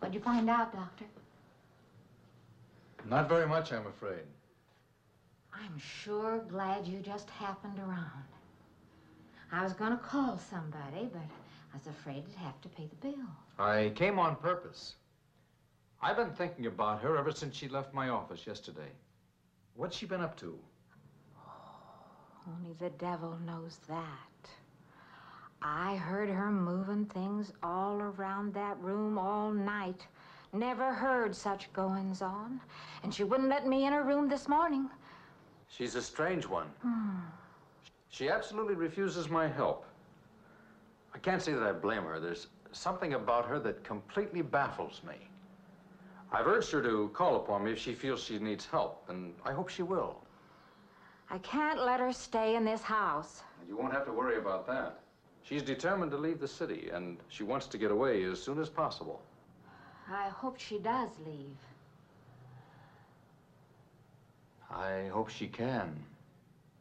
What'd you find out, Doctor? Not very much, I'm afraid. I'm sure glad you just happened around. I was going to call somebody, but I was afraid I'd have to pay the bill. I came on purpose. I've been thinking about her ever since she left my office yesterday. What's she been up to? Only the devil knows that. I heard her moving things all around that room all night. Never heard such goings on. And she wouldn't let me in her room this morning. She's a strange one. She absolutely refuses my help. I can't say that I blame her. There's something about her that completely baffles me. I've urged her to call upon me if she feels she needs help, and I hope she will. I can't let her stay in this house. You won't have to worry about that. She's determined to leave the city, and she wants to get away as soon as possible. I hope she does leave. I hope she can.